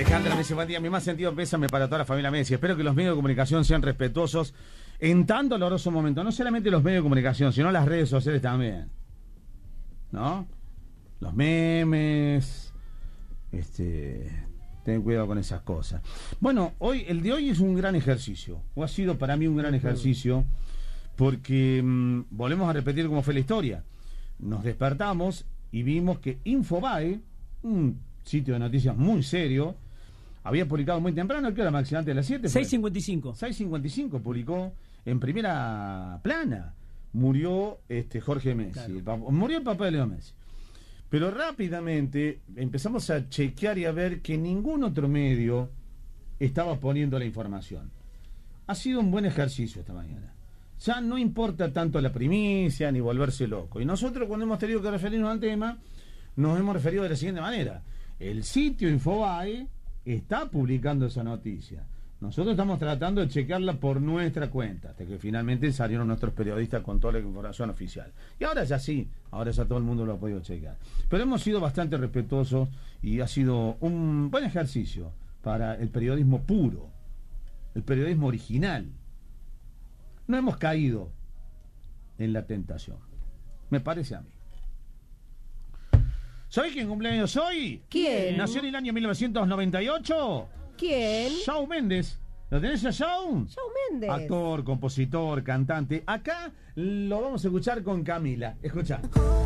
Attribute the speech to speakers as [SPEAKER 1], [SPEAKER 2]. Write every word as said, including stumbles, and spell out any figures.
[SPEAKER 1] Alejandra me dice, buen día, mi más sentido pésame para toda la familia Messi. Espero que los medios de comunicación sean respetuosos en tan doloroso momento. No solamente los medios de comunicación, sino las redes sociales también. ¿No? Los memes. Este... Ten cuidado con esas cosas. Bueno, hoy, el de hoy es un gran ejercicio. O ha sido para mí un gran ejercicio. Porque mmm, volvemos a repetir cómo fue la historia. Nos despertamos y vimos que Infobae, un sitio de noticias muy serio, había publicado muy temprano, ¿qué hora, Maxi? Antes de las siete.
[SPEAKER 2] seis cincuenta y cinco.
[SPEAKER 1] seis cincuenta y cinco publicó en primera plana. Murió este Jorge Messi.
[SPEAKER 2] Claro.
[SPEAKER 1] El papá, murió el papá de Leo Messi. Pero rápidamente empezamos a chequear y a ver que ningún otro medio estaba poniendo la información. Ha sido un buen ejercicio esta mañana. Ya no importa tanto la primicia ni volverse loco. Y nosotros, cuando hemos tenido que referirnos al tema, nos hemos referido de la siguiente manera. El sitio Infobae está publicando esa noticia. Nosotros estamos tratando de chequearla por nuestra cuenta, hasta que finalmente salieron nuestros periodistas con toda la información oficial. Y ahora ya sí, ahora ya todo el mundo lo ha podido chequear. Pero hemos sido bastante respetuosos y ha sido un buen ejercicio para el periodismo puro, el periodismo original. No hemos caído en la tentación, me parece a mí. ¿Sabés quién cumpleaños hoy?
[SPEAKER 3] ¿Quién?
[SPEAKER 1] Nació en el año mil novecientos noventa y ocho.
[SPEAKER 3] ¿Quién?
[SPEAKER 1] Shawn Mendes. ¿Lo tenés a Shawn?
[SPEAKER 3] Shawn Mendes.
[SPEAKER 1] Actor, compositor, cantante. Acá lo vamos a escuchar con Camila. Escuchá.